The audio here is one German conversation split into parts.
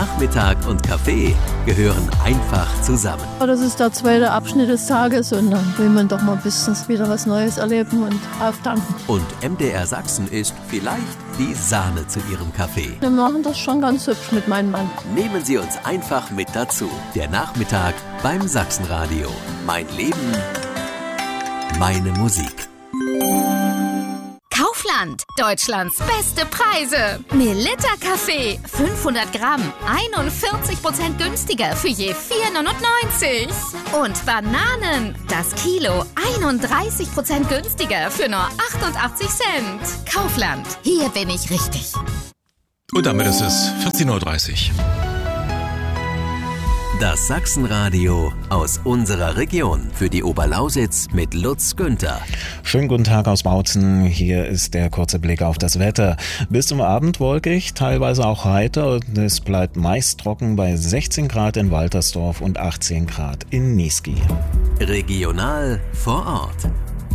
Nachmittag und Kaffee gehören einfach zusammen. Das ist der zweite Abschnitt des Tages und dann will man doch mal ein bisschen wieder was Neues erleben und auftanken. Und MDR Sachsen ist vielleicht die Sahne zu Ihrem Kaffee. Wir machen das schon ganz hübsch mit meinem Mann. Nehmen Sie uns einfach mit dazu. Der Nachmittag beim Sachsenradio. Mein Leben, meine Musik. Kaufland, Deutschlands beste Preise. Melitta Kaffee, 500 Gramm, 41% günstiger für je 4,99. Und Bananen, das Kilo, 31% günstiger für nur 88 Cent. Kaufland, hier bin ich richtig. Und damit ist es 14.30 Uhr. Das Sachsenradio aus unserer Region für die Oberlausitz mit Lutz Günther. Schönen guten Tag aus Bautzen. Hier ist der kurze Blick auf das Wetter. Bis zum Abend wolkig, teilweise auch heiter. Es bleibt meist trocken bei 16 Grad in Waltersdorf und 18 Grad in Niesky. Regional vor Ort.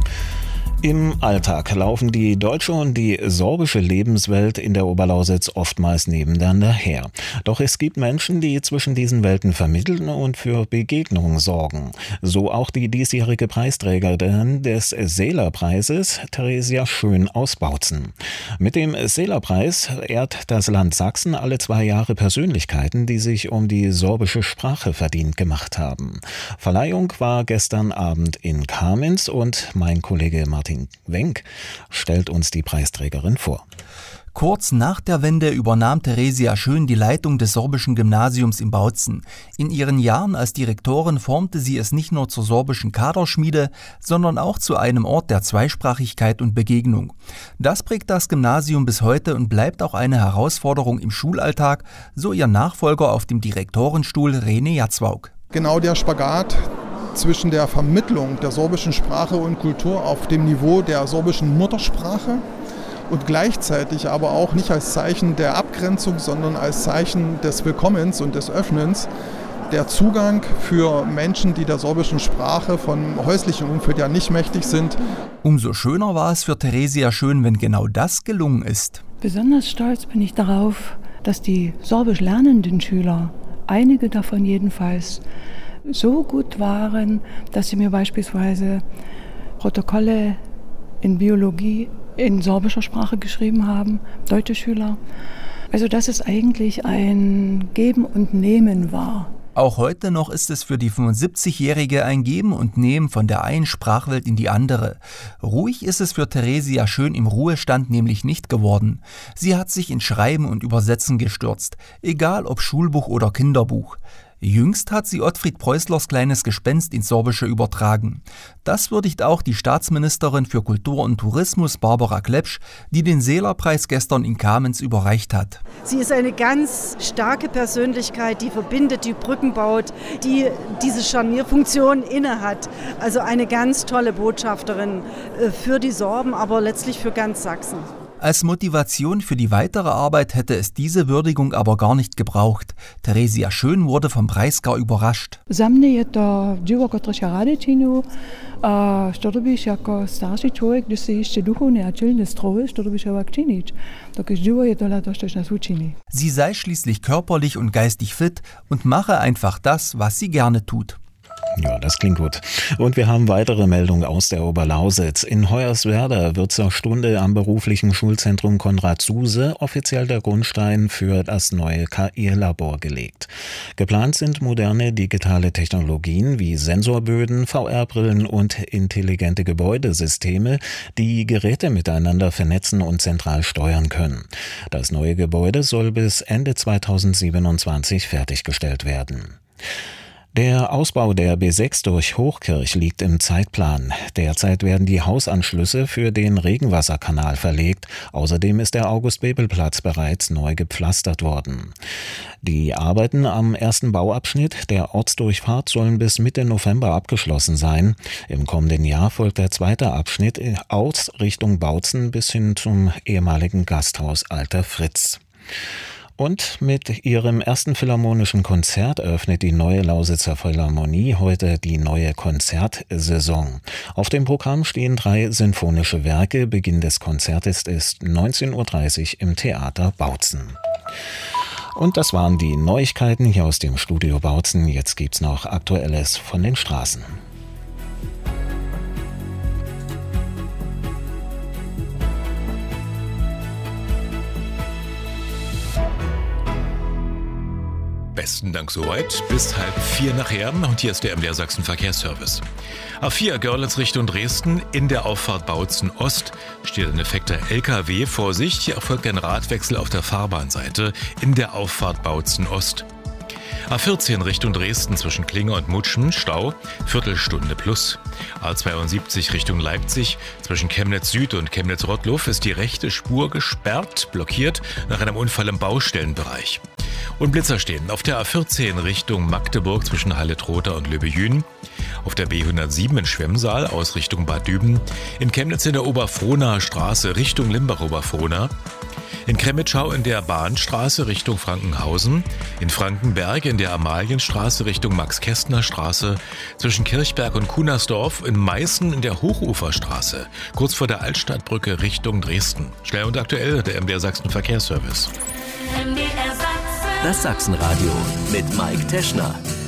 Im Alltag laufen die deutsche und die sorbische Lebenswelt in der Oberlausitz oftmals nebeneinander her. Doch es gibt Menschen, die zwischen diesen Welten vermitteln und für Begegnungen sorgen. So auch die diesjährige Preisträgerin des Seeler-Preises, Theresia Schön aus Bautzen. Mit dem Seeler-Preis ehrt das Land Sachsen alle 2 Jahre Persönlichkeiten, die sich um die sorbische Sprache verdient gemacht haben. Verleihung war gestern Abend in Kamenz und mein Kollege Martin Wenk stellt uns die Preisträgerin vor. Kurz nach der Wende übernahm Theresia Schön die Leitung des sorbischen Gymnasiums in Bautzen. In ihren Jahren als Direktorin formte sie es nicht nur zur sorbischen Kaderschmiede, sondern auch zu einem Ort der Zweisprachigkeit und Begegnung. Das prägt das Gymnasium bis heute und bleibt auch eine Herausforderung im Schulalltag, so ihr Nachfolger auf dem Direktorenstuhl René Jatzwauk. Genau der Spagat zwischen der Vermittlung der sorbischen Sprache und Kultur auf dem Niveau der sorbischen Muttersprache und gleichzeitig aber auch nicht als Zeichen der Abgrenzung, sondern als Zeichen des Willkommens und des Öffnens der Zugang für Menschen, die der sorbischen Sprache von häuslichem Umfeld ja nicht mächtig sind. Umso schöner war es für Theresia Schön, wenn genau das gelungen ist. Besonders stolz bin ich darauf, dass die sorbisch lernenden Schüler, einige davon jedenfalls, so gut waren, dass sie mir beispielsweise Protokolle in Biologie in sorbischer Sprache geschrieben haben, deutsche Schüler. Also dass es eigentlich ein Geben und Nehmen war. Auch heute noch ist es für die 75-Jährige ein Geben und Nehmen von der einen Sprachwelt in die andere. Ruhig ist es für Theresia Schön im Ruhestand nämlich nicht geworden. Sie hat sich in Schreiben und Übersetzen gestürzt, egal ob Schulbuch oder Kinderbuch. Jüngst hat sie Ottfried Preußlers kleines Gespenst ins Sorbische übertragen. Das würdigt auch die Staatsministerin für Kultur und Tourismus Barbara Klepsch, die den Seeler-Preis gestern in Kamenz überreicht hat. Sie ist eine ganz starke Persönlichkeit, die verbindet, die Brücken baut, die diese Scharnierfunktion innehat. Also eine ganz tolle Botschafterin für die Sorben, aber letztlich für ganz Sachsen. Als Motivation für die weitere Arbeit hätte es diese Würdigung aber gar nicht gebraucht. Theresia Schön wurde vom Preis gar überrascht. За mnie to dzieło, które się радичину, що робиш jako starszy człowiek, gdy się jeszcze duchownie a czylny stroisz, to robisz jak czynić. Takie dzieło je to to, coś nas uczyni. Sie sei schließlich körperlich und geistig fit und mache einfach das, was sie gerne tut. Ja, das klingt gut. Und wir haben weitere Meldungen aus der Oberlausitz. In Hoyerswerda wird zur Stunde am beruflichen Schulzentrum Konrad Zuse offiziell der Grundstein für das neue KI-Labor gelegt. Geplant sind moderne digitale Technologien wie Sensorböden, VR-Brillen und intelligente Gebäudesysteme, die Geräte miteinander vernetzen und zentral steuern können. Das neue Gebäude soll bis Ende 2027 fertiggestellt werden. Der Ausbau der B6 durch Hochkirch liegt im Zeitplan. Derzeit werden die Hausanschlüsse für den Regenwasserkanal verlegt. Außerdem ist der August-Bebel-Platz bereits neu gepflastert worden. Die Arbeiten am ersten Bauabschnitt der Ortsdurchfahrt sollen bis Mitte November abgeschlossen sein. Im kommenden Jahr folgt der zweite Abschnitt aus Richtung Bautzen bis hin zum ehemaligen Gasthaus Alter Fritz. Und mit ihrem ersten philharmonischen Konzert eröffnet die Neue Lausitzer Philharmonie heute die neue Konzertsaison. Auf dem Programm stehen 3 sinfonische Werke. Beginn des Konzertes ist 19:30 Uhr im Theater Bautzen. Und das waren die Neuigkeiten hier aus dem Studio Bautzen. Jetzt gibt's noch Aktuelles von den Straßen. Besten Dank soweit. Bis 3:30 nachher. Und hier ist der MDR Sachsen Verkehrsservice. A4 Görlitz Richtung Dresden. In der Auffahrt Bautzen Ost steht ein defekter LKW. Vorsicht, hier erfolgt ein Radwechsel auf der Fahrbahnseite in der Auffahrt Bautzen Ost. A14 Richtung Dresden zwischen Klinge und Mutschen, Stau, Viertelstunde plus. A72 Richtung Leipzig zwischen Chemnitz Süd und Chemnitz Rottluff ist die rechte Spur gesperrt, blockiert nach einem Unfall im Baustellenbereich. Und Blitzer stehen auf der A14 Richtung Magdeburg zwischen Halle-Trotha und Löbejün, auf der B107 in Schwemmsaal aus Richtung Bad Düben, in Chemnitz in der Oberfrohnaer Straße Richtung Limbach-Oberfrohna, in Kremitschau in der Bahnstraße Richtung Frankenhausen, in Frankenberg in der Amalienstraße Richtung Max-Kästner-Straße, zwischen Kirchberg und Kunersdorf, in Meißen in der Hochuferstraße, kurz vor der Altstadtbrücke Richtung Dresden. Schnell und aktuell der MDR Sachsen Verkehrsservice. Das Sachsenradio mit Mike Teschner.